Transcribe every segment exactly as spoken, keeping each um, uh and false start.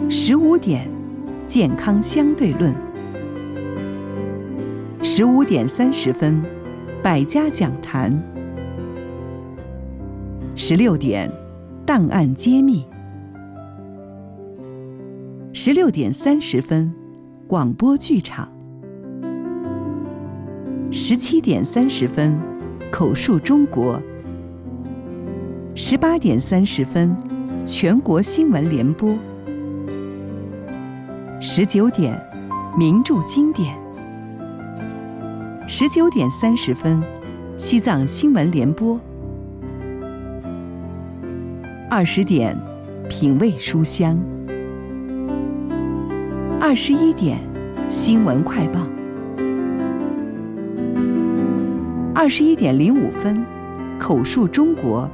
十五点，健康相对论；十五点三十分，百家讲坛；十六点，档案揭秘；十六点三十分，广播剧场；十七点三十分，口述中国；十八点三十分，全国新闻联播；十九点，名著经典；十九点三十分，西藏新闻联播；二十点，品味书香；二十一点，新闻快报；二十一点零五分，口述中国；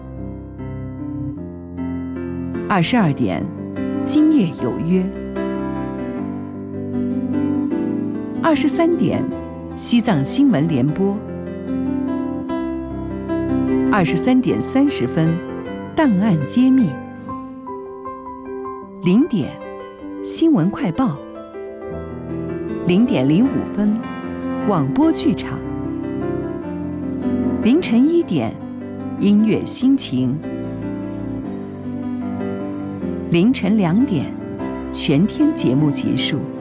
二十二点，今夜有约；二十三点，西藏新闻联播；二十三点三十分，档案揭秘；零点，新闻快报；零点零五分，广播剧场；凌晨一点，音乐心情；凌晨两点，全天节目结束。